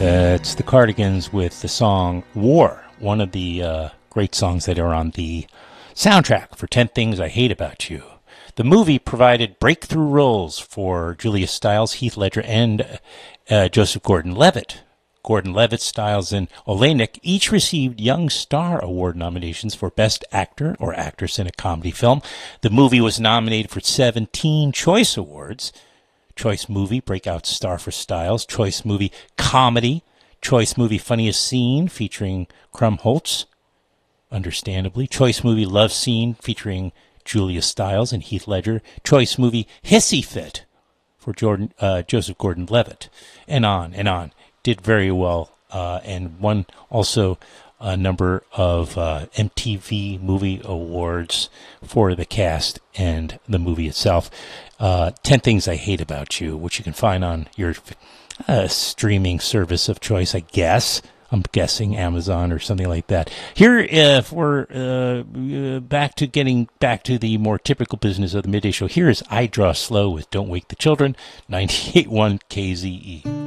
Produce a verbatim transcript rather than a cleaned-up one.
Uh, it's the Cardigans with the song War, one of the uh, great songs that are on the soundtrack for ten Things I Hate About You. The movie provided breakthrough roles for Julia Stiles, Heath Ledger, and uh, Joseph Gordon-Levitt. Gordon-Levitt, Stiles, and Olenek each received Young Star Award nominations for Best Actor or Actress in a Comedy Film. The movie was nominated for seventeen Choice Awards. Choice Movie, Breakout Star for Stiles. Choice Movie Comedy. Choice Movie Funniest Scene, featuring Krumholtz, understandably. Choice Movie Love Scene, featuring Julia Stiles and Heath Ledger. Choice Movie Hissy Fit for Jordan, uh, Joseph Gordon-Levitt. And on and on. Did very well, uh, and won also a number of uh, M T V Movie Awards for the cast and the movie itself. Uh, ten Things I Hate About You, which you can find on your uh, streaming service of choice, I guess. I'm guessing Amazon or something like that. Here, if we're uh, back to getting back to the more typical business of the midday show, here is I Draw Slow with Don't Wake the Children, ninety-eight point one K Z E.